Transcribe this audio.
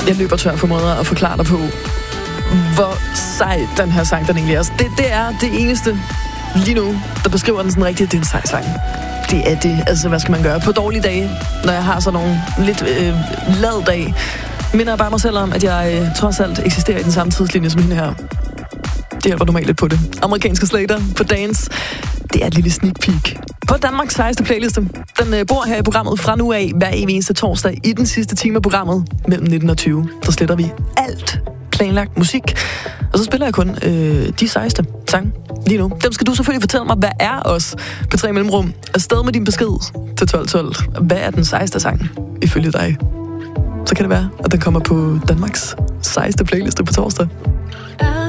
Jeg løber tør for måder at forklare dig på, hvor sej den her sang den egentlig er. Det er det eneste lige nu, der beskriver den sådan rigtigt, det er en sej sang. Det er det. Altså, hvad skal man gøre? På dårlige dage, når jeg har sådan nogle lidt lad dag, minder jeg bare mig selv om, at jeg trods alt eksisterer i den samme tidslinje som hende her. Det hjælper normalt lidt på det. Amerikanske Slater på Dance. Det er et lille sneak peek på Danmarks sejeste playliste. Den bor her i programmet fra nu af hver eneste torsdag i den sidste time af programmet mellem 19 og 20. Der sletter vi alt planlagt musik. Og så spiller jeg kun de sejeste sange lige nu. Dem skal du selvfølgelig fortælle mig, hvad er os på 3 mellemrum. Afsted med din besked til 1212. Hvad er den sejeste sang ifølge dig? Så kan det være, at den kommer på Danmarks sejeste playliste på torsdag.